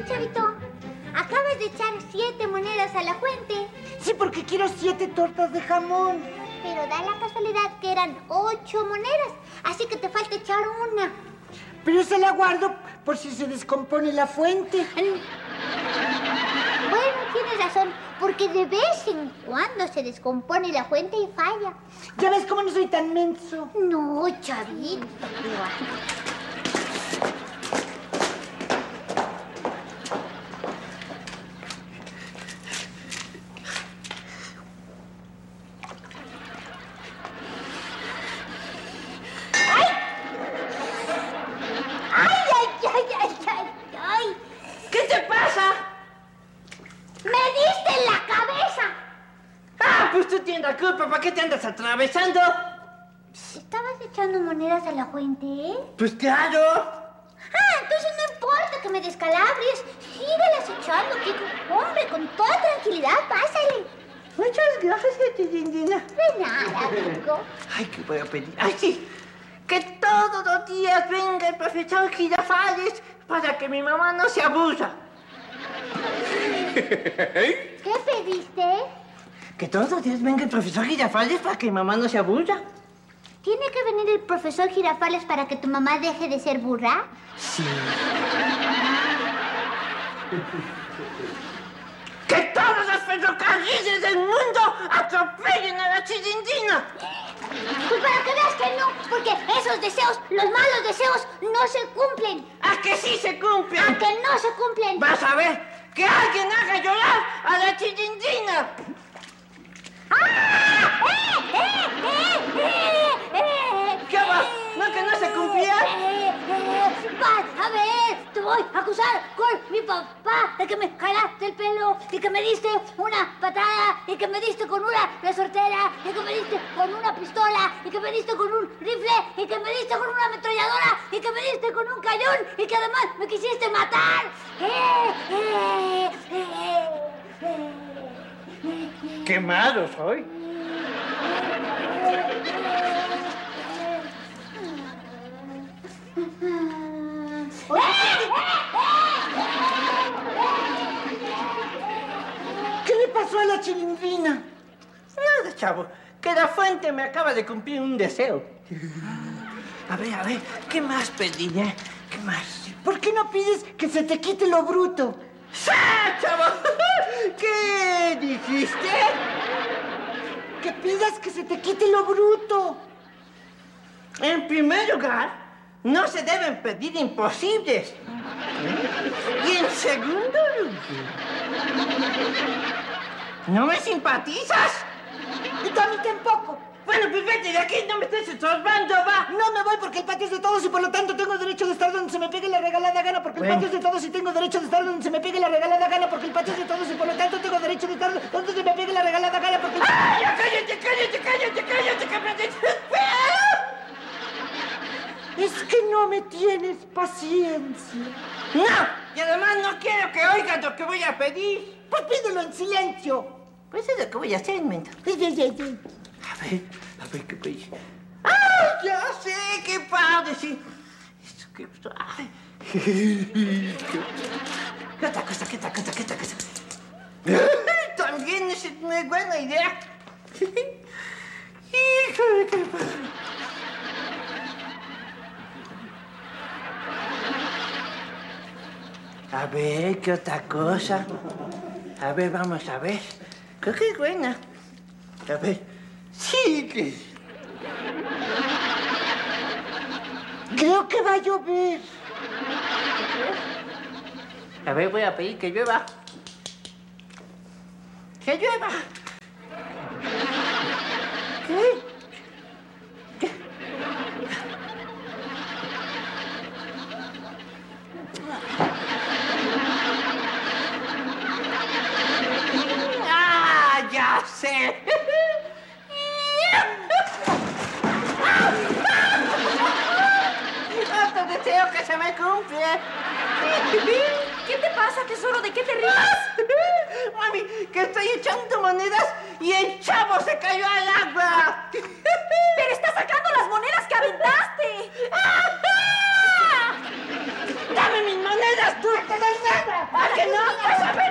Oye, chavito, acabas de echar 7 monedas a la fuente. Sí, porque quiero 7 tortas de jamón. Pero da la casualidad que eran 8 monedas, así que te falta echar una. Pero se la guardo por si se descompone la fuente. Bueno, tienes razón, porque de vez en cuando se descompone la fuente y falla. ¿Ya ves cómo no soy tan menso? No, chavito. La culpa, ¿para qué te andas atravesando? ¿Estabas echando monedas a la fuente, eh? Pues claro. Entonces no importa que me descalabres. Síguelas echando, que hombre, con toda tranquilidad, pásale. Muchas gracias, Chilindrina. De nada, amigo. Ay, ¿qué voy a pedir? Ay, sí. Que todos los días venga el profesor Girafales para que mi mamá no se aburra. ¿Qué pediste? Que todos los días venga el profesor Girafales para que mi mamá no se aburra. ¿Tiene que venir el profesor Girafales para que tu mamá deje de ser burra? Sí. ¡Que todos los ferrocarriles del mundo atropellen a la Chilindrina! Pues para que veas que no, porque esos deseos, los malos deseos, no se cumplen. ¡A que sí se cumplen! ¡A que no se cumplen! ¡Vas a ver! ¡Que alguien haga llorar a la Chilindrina! ¿Qué va? ¿No que no se cumplía? Vas a ver, te voy a acusar con mi papá de que me jalaste el pelo y que me diste una patada y que me diste con una resortera y que me diste con una pistola y que me diste con un rifle y que me diste con una ametralladora y que me diste con un cañón y que además me quisiste matar. ¡Qué malo soy! ¿Qué le pasó a la Chilindrina? Nada, chavo. Que la fuente me acaba de cumplir un deseo. A ver, ¿qué más pedí, eh? ¿Qué más? ¿Por qué no pides que se te quite lo bruto? ¡Sí, chavo! ¿Qué dijiste? Que pidas que se te quite lo bruto. En primer lugar, no se deben pedir imposibles. Y en segundo lugar, ¿no me simpatizas? Y tú a mí tampoco. Bueno, pues vete de aquí, no me estés estorbando, va. No me voy porque el patio es de todos y por lo tanto tengo derecho de estar donde se me pegue la regalada gana porque el patio es de todos y tengo derecho de estar donde se me pegue la regalada gana porque el patio es de todos y por lo tanto tengo derecho de estar donde se me pegue la regalada gana porque el... ¡Ay, ya cállate, que me desespero! Es que no me tienes paciencia. ¡No! Y además no quiero que oigas lo que voy a pedir. Pues pídelo en silencio. Pues es lo que voy a hacer, menta. Sí. A ver, ¿qué pedí? ¡Ah, ya sé! ¡Qué padre! Sí. Esto, qué... Ay. ¿Qué otra cosa? También es una buena idea. Híjole, qué padre. A ver, ¿qué otra cosa? A ver, vamos a ver. Creo que es buena. A ver. Sí, que... Creo que va a llover. A ver, voy a pedir que llueva. ¡Que llueva! ¿Qué? ¡Ah, ya sé! ¡Otro deseo que se me cumple! ¿Qué te pasa, tesoro? ¿De qué te ríes? Mami, que estoy echando monedas y el chavo se cayó al agua. ¡Pero está sacando las monedas que aventaste! ¡Dame mis monedas, tú! ¡No te doy nada! que no! ¡Vas a ver!